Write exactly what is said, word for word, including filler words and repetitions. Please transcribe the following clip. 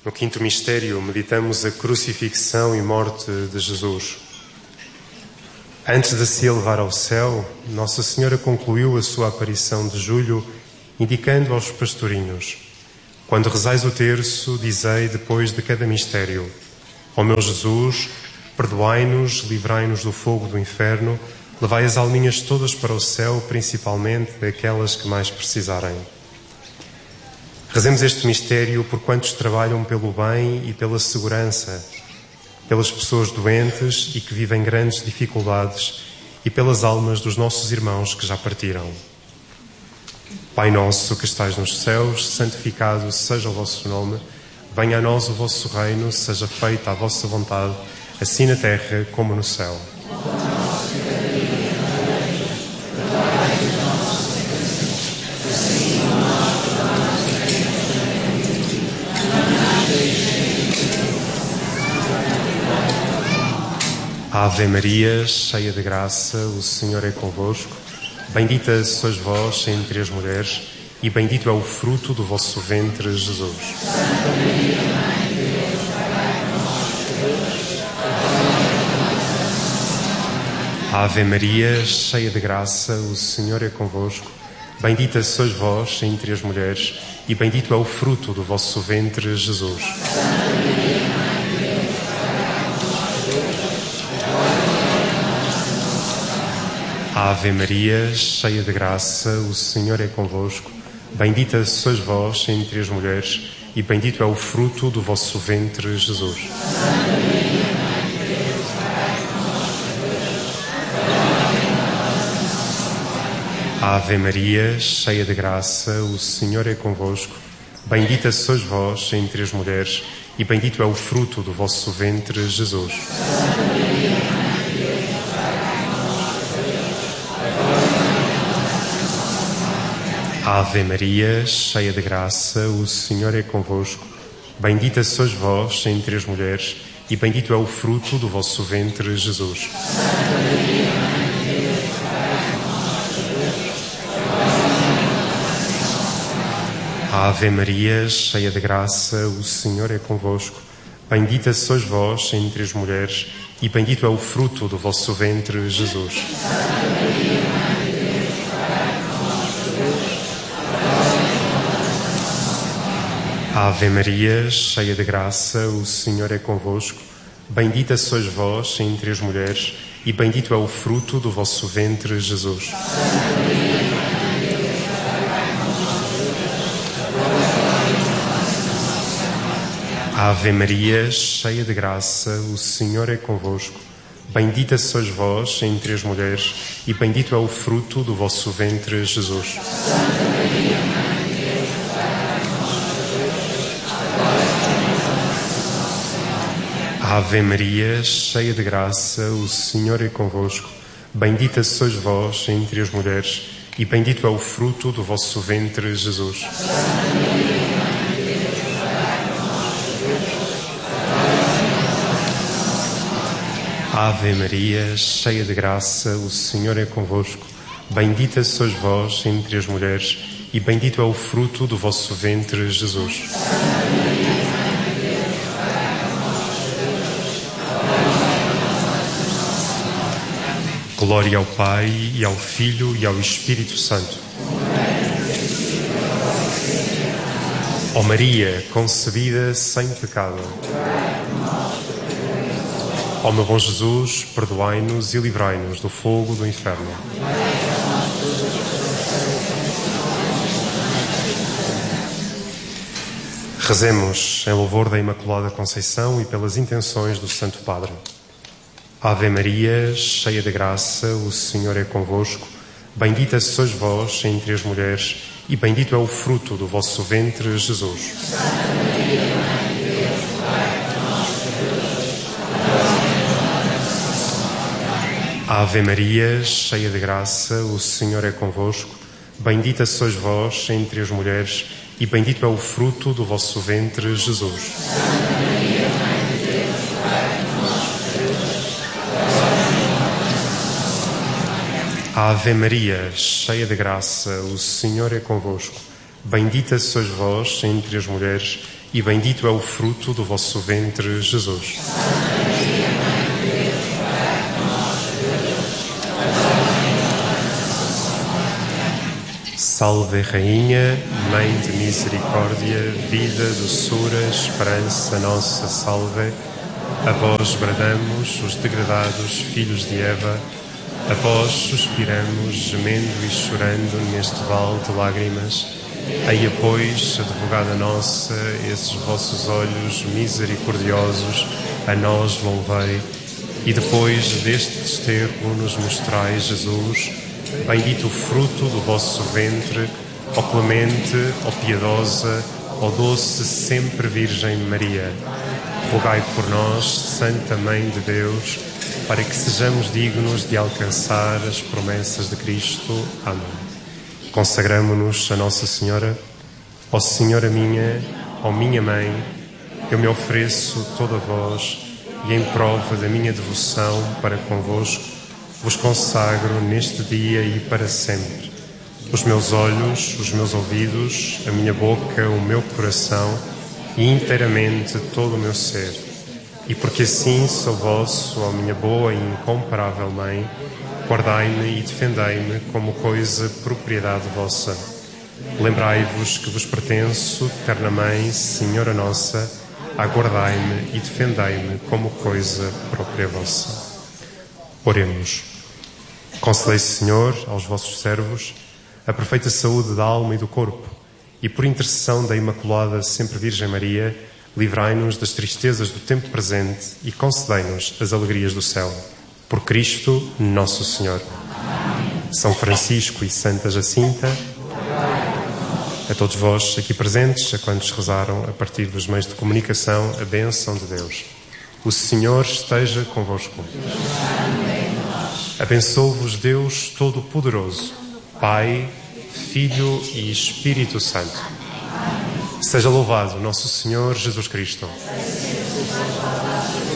No quinto mistério, meditamos a crucifixão e morte de Jesus. Antes de se elevar ao céu, Nossa Senhora concluiu a sua aparição de julho, indicando aos pastorinhos: quando rezais o terço, dizei depois de cada mistério: ó meu Jesus, perdoai-nos, livrai-nos do fogo do inferno, levai as alminhas todas para o céu, principalmente aquelas que mais precisarem. Rezemos este mistério por quantos trabalham pelo bem e pela segurança, pelas pessoas doentes e que vivem grandes dificuldades e pelas almas dos nossos irmãos que já partiram. Pai nosso que estais nos céus, santificado seja o vosso nome, venha a nós o vosso reino, seja feita a vossa vontade, assim na terra como no céu. Ave Maria, cheia de graça, o Senhor é convosco. Bendita sois vós entre as mulheres, e bendito é o fruto do vosso ventre, Jesus. Santa Maria, Mãe de Deus, rogai por nós, Ave Maria, cheia de graça, o Senhor é convosco. Bendita sois vós entre as mulheres, e bendito é o fruto do vosso ventre, Jesus. Santa Maria, Mãe de Deus, Ave Maria, cheia de graça, o Senhor é convosco. Bendita sois vós entre as mulheres, e bendito é o fruto do vosso ventre, Jesus. Santa Maria, Mãe de Deus, rogai por nós, Ave Maria, cheia de graça, o Senhor é convosco. Bendita sois vós entre as mulheres, e bendito é o fruto do vosso ventre, Jesus. Santa Maria, Ave Maria, cheia de graça, o Senhor é convosco. Bendita sois vós entre as mulheres, e bendito é o fruto do vosso ventre, Jesus. Santa Maria, Mãe de Deus, rogai por nós. Ave Maria, cheia de graça, o Senhor é convosco. Bendita sois vós entre as mulheres, e bendito é o fruto do vosso ventre, Jesus. Santa Maria, Mãe de Deus, rogai por nós. Ave Maria, cheia de graça, o Senhor é convosco. Bendita sois vós entre as mulheres, e bendito é o fruto do vosso ventre, Jesus. Santa Maria, Mãe de Deus, rogai por nós. Ave Maria, cheia de graça, o Senhor é convosco. Bendita sois vós entre as mulheres, e bendito é o fruto do vosso ventre, Jesus. Santa Maria, Mãe de Deus, Ave Maria, cheia de graça, o Senhor é convosco. Bendita sois vós entre as mulheres, e bendito é o fruto do vosso ventre, Jesus. Santa Maria, Mãe de Deus, rogai por nós. Ave Maria, cheia de graça, o Senhor é convosco. Bendita sois vós entre as mulheres, e bendito é o fruto do vosso ventre, Jesus. Santa Maria, glória ao Pai, e ao Filho, e ao Espírito Santo. Ó Maria, concebida sem pecado. Ó meu bom Jesus, perdoai-nos e livrai-nos do fogo do inferno. Rezemos em louvor da Imaculada Conceição e pelas intenções do Santo Padre. Ave Maria, cheia de graça, o Senhor é convosco. Bendita sois vós entre as mulheres, e bendito é o fruto do vosso ventre, Jesus. Santa Maria, Mãe de Deus, rogai por nós. Ave Maria, cheia de graça, o Senhor é convosco. Bendita sois vós entre as mulheres, e bendito é o fruto do vosso ventre, Jesus. Santa Maria, Mãe de Deus, rogai por nós. Ave Maria, cheia de graça, o Senhor é convosco. Bendita sois vós entre as mulheres, e bendito é o fruto do vosso ventre, Jesus. Salve, Rainha, Mãe de Misericórdia, vida, doçura, esperança, nossa salve. A vós bradamos, os degradados filhos de Eva, a vós suspiramos, gemendo e chorando neste vale de lágrimas. Eia, pois, advogada nossa, esses vossos olhos misericordiosos a nós volvei, e depois deste desterro nos mostrais Jesus, bendito o fruto do vosso ventre, ó clemente, ó piedosa, ó doce sempre Virgem Maria. Rogai por nós, Santa Mãe de Deus, para que sejamos dignos de alcançar as promessas de Cristo. Amém. Consagramo-nos a Nossa Senhora. Ó Senhora minha, ó minha Mãe, eu me ofereço toda a vós e em prova da minha devoção para convosco, vos consagro neste dia e para sempre os meus olhos, os meus ouvidos, a minha boca, o meu coração e inteiramente todo o meu ser. E porque assim sou vosso, ó minha boa e incomparável Mãe, guardai-me e defendei-me como coisa propriedade vossa. Lembrai-vos que vos pertenço, terna Mãe, Senhora nossa, aguardai-me e defendei-me como coisa própria vossa. Oremos. Concedei, Senhor, aos vossos servos a perfeita saúde da alma e do corpo, e por intercessão da Imaculada Sempre Virgem Maria, livrai-nos das tristezas do tempo presente e concedei-nos as alegrias do céu. Por Cristo, nosso Senhor. Amém. São Francisco e Santa Jacinta, a todos vós aqui presentes, a quantos rezaram a partir dos meios de comunicação, a bênção de Deus. O Senhor esteja convosco. Abençoe-vos Deus Todo-Poderoso, Pai, Filho e Espírito Santo. Seja louvado nosso Senhor Jesus Cristo.